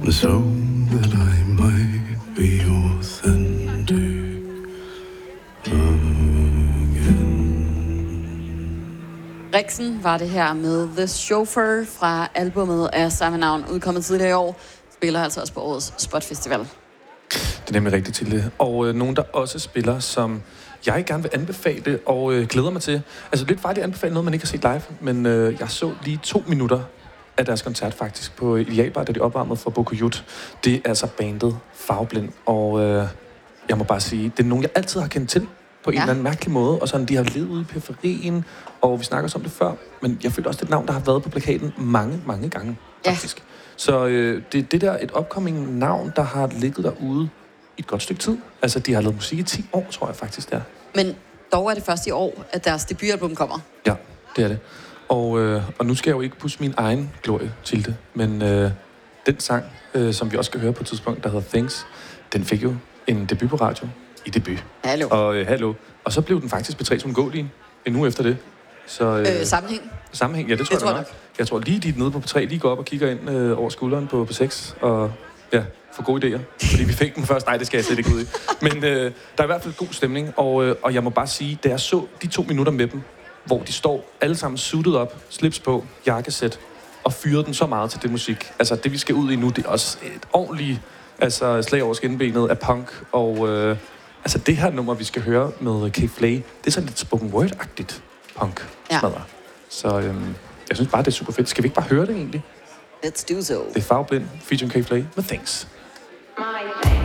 so that I might be authentic again. Rexen var det her med The Chauffeur fra albumet af samme navn, udkommet tidligere i år. Spiller altså også på årets Spot Festival. Det er nemlig rigtigt til det. Og nogen, der også spiller, som jeg gerne vil anbefale og glæder mig til. Altså lidt faktisk anbefale noget, man ikke har set live, men jeg så lige 2 minutter af deres koncert faktisk på Idealbar, da de opvarmede for Bokujut. Det er altså bandet Farveblind, og jeg må bare sige, det er nogen, jeg altid har kendt til på en eller anden mærkelig måde, og sådan, de har levet ude i periferien, og vi snakker også om det før, men jeg føler også, det er et navn, der har været på plakaten mange, mange gange, faktisk. Så det der et upcoming navn, der har ligget derude i et godt stykke tid. Altså, de har lavet musik i 10 år, tror jeg faktisk, der. Men dog er det først i år, at deres debutalbum kommer. Ja, det er det. Og nu skal jeg jo ikke pusse min egen glorie til det, men den sang, som vi også skal høre på et tidspunkt, der hedder Things, den fik jo en debut på radio i debut. Hallo. Og hallo. Og så blev den faktisk P3's undgåelige en uge efter det. Så, sammenhæng? Sammenhæng, ja, det tror jeg nok. Jeg tror lige, de er nede på P3, lige går op og kigger ind over skulderen på P6, og ja, får gode idéer. Fordi vi fik den først. Nej, det skal jeg slet ikke ud i. Men der er i hvert fald god stemning, og jeg må bare sige, da jeg så de 2 minutter med dem, hvor de står alle sammen suited op, slips på, jakkesæt, og fyrer den så meget til det musik. Altså, det vi skal ud i nu, det er også et ordentligt slag over skinbenet af punk, og altså det her nummer, vi skal høre med K-Flay, det er sådan lidt spoken word-agtigt punk. Ja. Så jeg synes bare, det er super fedt. Skal vi ikke bare høre det egentlig? Let's do so. Det er Farveblind, featuring K-Flay med Thanks.